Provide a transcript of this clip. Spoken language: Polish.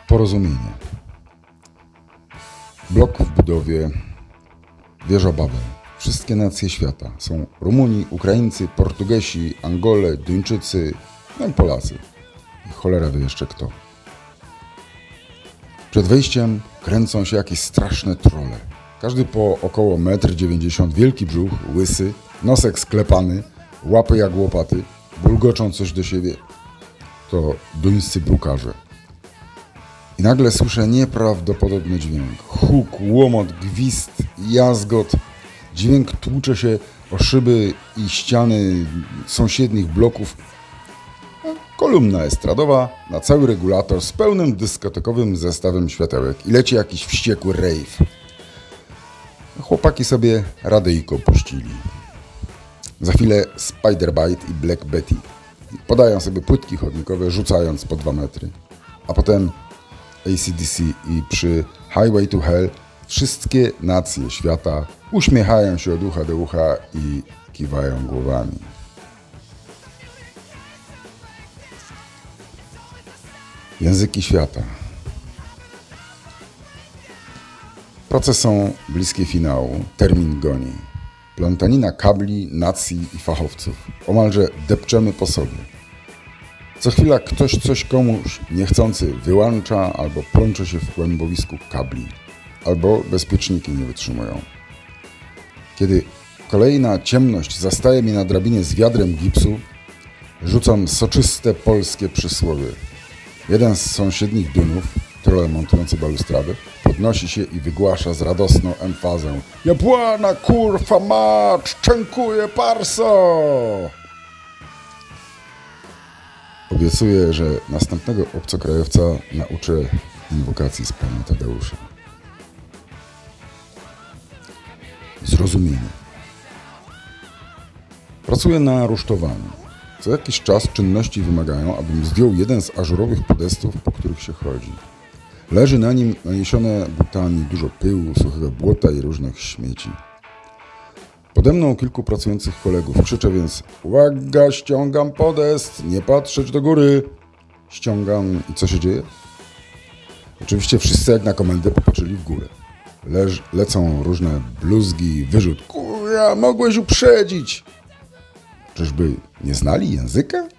Porozumienie. Blok w budowie, wieża Babel. Wszystkie nacje świata. Są Rumuni, Ukraińcy, Portugesi, Angole, Duńczycy, no i Polacy. I cholera wie jeszcze kto. Przed wejściem kręcą się jakieś straszne trolle. Każdy po około 1,90 m, wielki brzuch, łysy, nosek sklepany, łapy jak łopaty, bulgoczą coś do siebie. To duńscy brukarze. I nagle słyszę nieprawdopodobny dźwięk. Huk, łomot, gwizd, jazgot. Dźwięk tłucze się o szyby i ściany sąsiednich bloków. Kolumna estradowa na cały regulator z pełnym dyskotekowym zestawem światełek. I leci jakiś wściekły rave. Chłopaki sobie radyjko puścili. Za chwilę Spider-Bite i Black Betty. Podają sobie płytki chodnikowe, rzucając po 2 metry. A potem AC/DC i przy Highway to Hell wszystkie nacje świata uśmiechają się od ucha do ucha i kiwają głowami. Języki świata. Prace są bliskie finału, termin goni. Plątanina kabli, nacji i fachowców. Omalże depczemy po sobie. Co chwila ktoś coś komuś niechcący wyłącza albo plącze się w kłębowisku kabli. Albo bezpieczniki nie wytrzymują. Kiedy kolejna ciemność zastaje mnie na drabinie z wiadrem gipsu, rzucam soczyste polskie przysłowie. Jeden z sąsiednich dunów, troll montujący balustradę, podnosi się i wygłasza z radosną emfazą: Jabłana kurwa mać, szczękuje parso! Obiecuję, że następnego obcokrajowca nauczę inwokacji z pana Tadeusza. Zrozumienie. Pracuję na rusztowaniu. Co jakiś czas czynności wymagają, abym zdjął jeden z ażurowych podestów, po których się chodzi. Leży na nim naniesione butami dużo pyłu, suchego błota i różnych śmieci. Pode mną kilku pracujących kolegów. Krzyczę więc: uwaga, ściągam podest, nie patrzeć do góry. Ściągam i co się dzieje? Oczywiście wszyscy jak na komendę popatrzyli w górę. Lecą różne bluzgi, wyrzut. Kurwa, mogłeś uprzedzić. Czyżby nie znali języka?